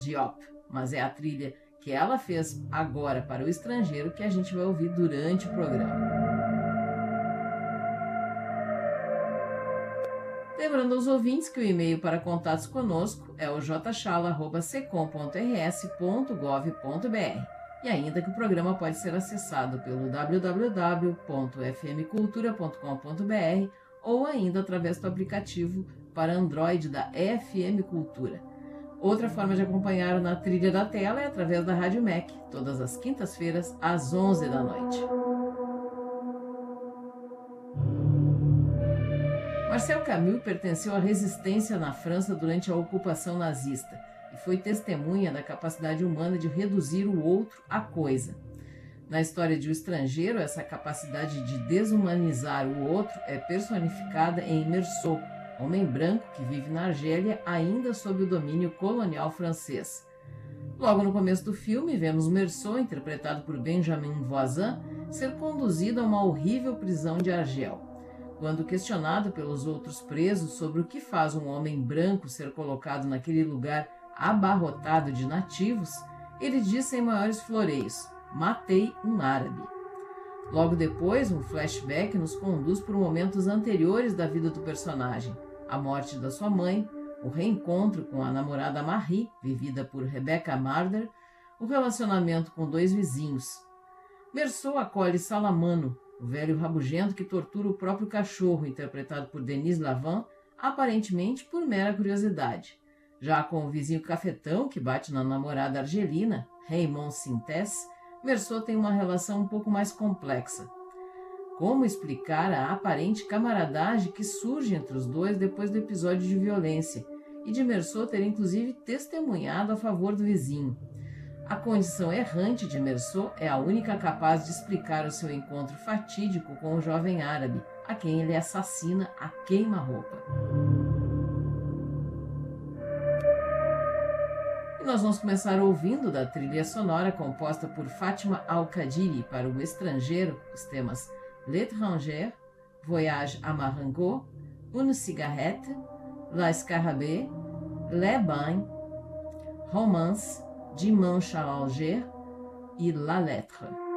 Diop, mas é a trilha que ela fez agora para o estrangeiro que a gente vai ouvir durante o programa. Lembrando aos ouvintes que o e-mail para contatos conosco é o jchala@secom.rs.gov.br e ainda que o programa pode ser acessado pelo www.fmcultura.com.br ou ainda através do aplicativo para Android da FM Cultura. Outra forma de acompanhar Na Trilha da Tela é através da Rádio MEC, todas as quintas-feiras às 11 da noite. Marcel Camus pertenceu à resistência na França durante a ocupação nazista e foi testemunha da capacidade humana de reduzir o outro à coisa. Na história de O Estrangeiro, essa capacidade de desumanizar o outro é personificada em Meursault, homem branco que vive na Argélia ainda sob o domínio colonial francês. Logo no começo do filme, vemos Meursault, interpretado por Benjamin Voisin, ser conduzido a uma horrível prisão de Argel. Quando questionado pelos outros presos sobre o que faz um homem branco ser colocado naquele lugar abarrotado de nativos, ele disse em maiores floreios: "Matei um árabe". Logo depois, um flashback nos conduz por momentos anteriores da vida do personagem: a morte da sua mãe, o reencontro com a namorada Marie, vivida por Rebecca Marder, o relacionamento com dois vizinhos. Meursault acolhe Salamano, o velho rabugento que tortura o próprio cachorro, interpretado por Denis Lavant, aparentemente por mera curiosidade. Já com o vizinho cafetão, que bate na namorada argelina, Raymond Sintès, Meursault tem uma relação um pouco mais complexa. Como explicar a aparente camaradagem que surge entre os dois depois do episódio de violência, e de Meursault ter inclusive testemunhado a favor do vizinho? A condição errante de Meursault é a única capaz de explicar o seu encontro fatídico com o jovem árabe, a quem ele assassina a queima-roupa. E nós vamos começar ouvindo da trilha sonora composta por Fátima Al-Qadiri para O Estrangeiro, os temas L'étranger, Voyage à Marengo, Une cigarette, La Scarabée, Les Bains, Romance, Dimanche à Alger e La Lettre.